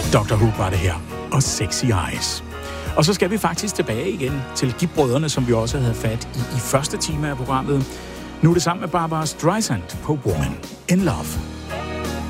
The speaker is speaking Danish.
Dr. Hook var det her, og Sexy Eyes. Og så skal vi faktisk tilbage igen til Gibb-brødrene, som vi også havde fat i første time af programmet. Nu er det sammen med Barbra Streisand på Woman in Love.